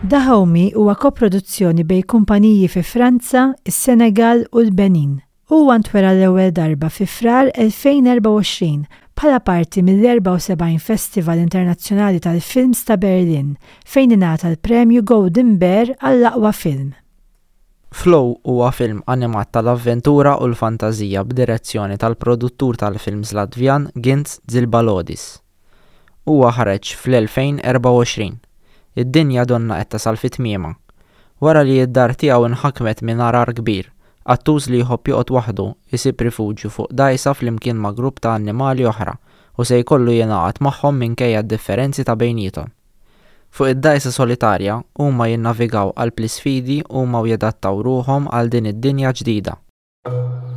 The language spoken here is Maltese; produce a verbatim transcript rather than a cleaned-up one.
The Homie huwa koproduzzjoni bejn kumpaniji fi Franza, is-Senegal u l-Benin. Huwa ntwera l-ewwel darba fi frar elfejn u erba' u għoxrin bħala parti mill-erba' u sebgħin Festival Internazzjonali tal-Films ta' Berlin fejn ingħata l-premju Golden Bear għall-aqwa film. Flow huwa film animat tal-avventura u l-fantażija b'direzzjoni tal-produttur tal-films Latvjan Gints Dzilbalodis. Huwa ħareġ fl-elfejn u erba' u għoxrin. Id-dinja donna qed tasal fit-tmiema. Wara li d-dar tiegħu inħakmet minn arar kbir, attuż li jħobb joqgħod waħdu isib rifuġju fuq dgħajsa flimkien ma' grupp ta' annimali oħra u se jkollu jingħaqad magħhom minkejja d-differenzi ta' bejniethom. Fuq id-dgħajsa solitarja huma jinnavigaw qalb l-isfidi huma jadattaw ruhom għal din id-dinja ġdida.